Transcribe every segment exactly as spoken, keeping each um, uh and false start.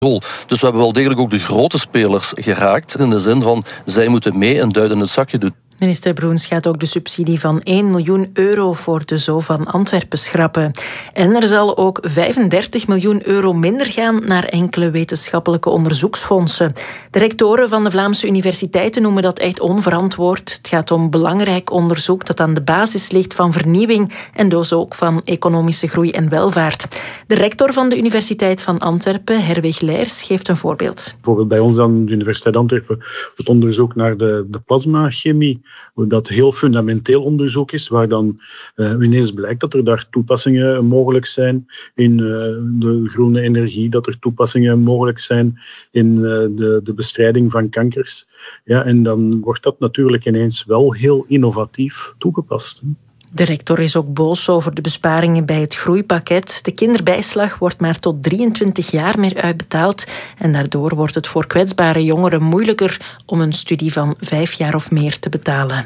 rol. Dus we hebben wel degelijk ook de grote spelers geraakt, in de zin van zij moeten mee een duit in het zakje doen. Minister Broens gaat ook de subsidie van één miljoen euro voor de Zoo van Antwerpen schrappen. En er zal ook vijfendertig miljoen euro minder gaan naar enkele wetenschappelijke onderzoeksfondsen. De rectoren van de Vlaamse universiteiten noemen dat echt onverantwoord. Het gaat om belangrijk onderzoek dat aan de basis ligt van vernieuwing en dus ook van economische groei en welvaart. De rector van de Universiteit van Antwerpen, Herwig Leers, geeft een voorbeeld. Bijvoorbeeld bij ons aan de Universiteit Antwerpen het onderzoek naar de, de plasmachemie. Dat heel fundamenteel onderzoek is, waar dan uh, ineens blijkt dat er daar toepassingen mogelijk zijn in uh, de groene energie, dat er toepassingen mogelijk zijn in uh, de, de bestrijding van kankers. Ja, en dan wordt dat natuurlijk ineens wel heel innovatief toegepast. De rector is ook boos over de besparingen bij het groeipakket. De kinderbijslag wordt maar tot drieëntwintig jaar meer uitbetaald en daardoor wordt het voor kwetsbare jongeren moeilijker om een studie van vijf jaar of meer te betalen.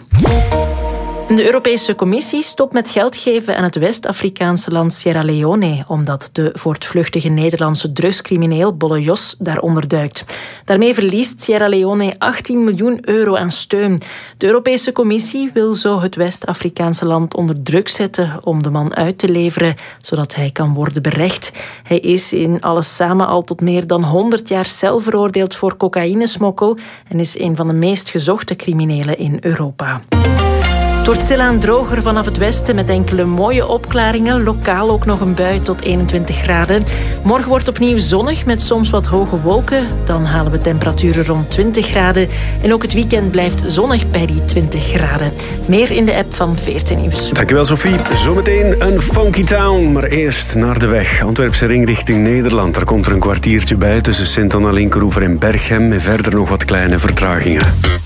De Europese Commissie stopt met geld geven aan het West-Afrikaanse land Sierra Leone, omdat de voortvluchtige Nederlandse drugscrimineel Bolle Jos daaronder duikt. Daarmee verliest Sierra Leone achttien miljoen euro aan steun. De Europese Commissie wil zo het West-Afrikaanse land onder druk zetten om de man uit te leveren, zodat hij kan worden berecht. Hij is in alles samen al tot meer dan honderd jaar cel veroordeeld voor cocaïnesmokkel en is een van de meest gezochte criminelen in Europa. Het wordt stilaan droger vanaf het westen met enkele mooie opklaringen. Lokaal ook nog een bui tot eenentwintig graden. Morgen wordt opnieuw zonnig met soms wat hoge wolken. Dan halen we temperaturen rond twintig graden. En ook het weekend blijft zonnig bij die twintig graden. Meer in de app van veertien Nieuws. Dankjewel Sophie. Zometeen een funky town. Maar eerst naar de weg. Antwerpse ring richting Nederland. Er komt er een kwartiertje bij tussen Sint-Anna-Linkeroever en Berchem. En verder nog wat kleine vertragingen.